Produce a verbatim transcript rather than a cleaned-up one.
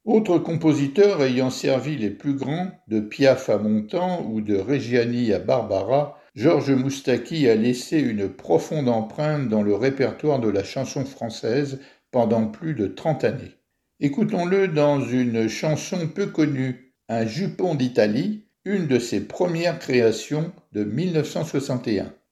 Autre compositeur ayant servi les plus grands, de Piaf à Montand ou de Reggiani à Barbara, Georges Moustaki a laissé une profonde empreinte dans le répertoire de la chanson française pendant plus de trente années. Écoutons-le dans une chanson peu connue, Un jupon d'Italie, une de ses premières créations de mille neuf cent soixante et un.